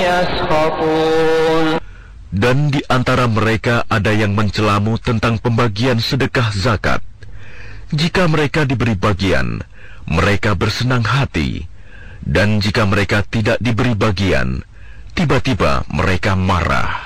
يسخطون. Dan di antara mereka ada yang mencelamu tentang pembagian sedekah zakat. Jika mereka diberi bagian, mereka bersenang hati. Dan jika mereka tidak diberi bagian, tiba-tiba mereka marah.